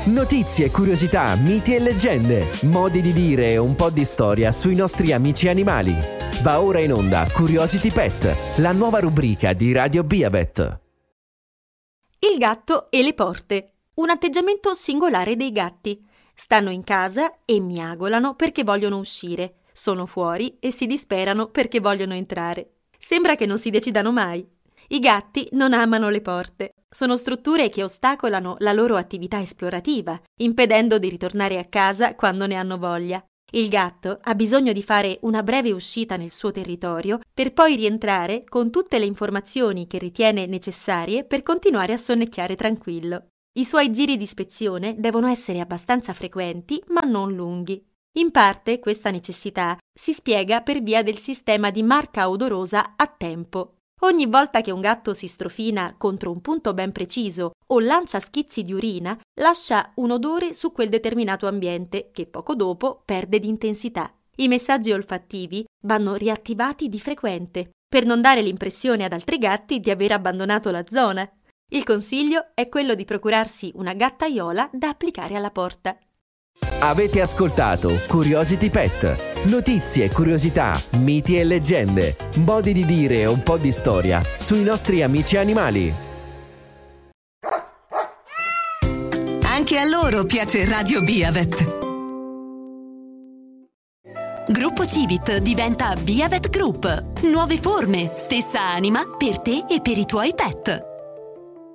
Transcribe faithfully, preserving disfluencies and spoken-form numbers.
Notizie, curiosità, miti e leggende, modi di dire e un po' di storia sui nostri amici animali. Va ora in onda Curiosity Pet, la nuova rubrica di Radio Biabet. Il gatto e le porte. Un atteggiamento singolare dei gatti. Stanno in casa e miagolano perché vogliono uscire. Sono fuori e si disperano perché vogliono entrare. Sembra che non si decidano mai. I gatti non amano le porte. Sono strutture che ostacolano la loro attività esplorativa, impedendo di ritornare a casa quando ne hanno voglia. Il gatto ha bisogno di fare una breve uscita nel suo territorio per poi rientrare con tutte le informazioni che ritiene necessarie per continuare a sonnecchiare tranquillo. I suoi giri di ispezione devono essere abbastanza frequenti, ma non lunghi. In parte questa necessità si spiega per via del sistema di marca odorosa a tempo. Ogni volta che un gatto si strofina contro un punto ben preciso o lancia schizzi di urina, lascia un odore su quel determinato ambiente che poco dopo perde di intensità. I messaggi olfattivi vanno riattivati di frequente per non dare l'impressione ad altri gatti di aver abbandonato la zona. Il consiglio è quello di procurarsi una gattaiola da applicare alla porta. Avete ascoltato Curiosity Pet. Notizie, curiosità, miti e leggende, modi di dire e un po' di storia sui nostri amici animali. Anche a loro piace Radio Biabet. Gruppo Civit diventa Biabet Group. Nuove forme, stessa anima per te e per i tuoi pet.